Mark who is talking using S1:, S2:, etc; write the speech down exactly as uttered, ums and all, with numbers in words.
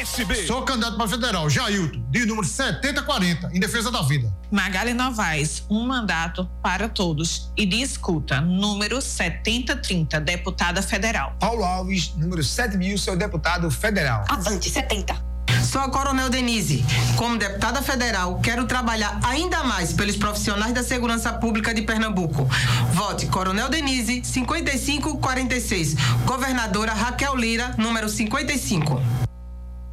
S1: S B.
S2: Sou candidato para federal, Jailton, de número setenta quarenta, em defesa da vida.
S3: Magali Novaes, um mandato para todos. E de escuta, número setenta trinta, deputada federal.
S4: Paulo Alves, número sete mil, seu deputado federal.
S5: Avante, setenta.
S6: Sou a Coronel Denise. Como deputada federal, quero trabalhar ainda mais pelos profissionais da segurança pública de Pernambuco. Vote Coronel Denise, cinquenta e cinco quarenta e seis. Governadora Raquel Lira, número cinquenta e cinco.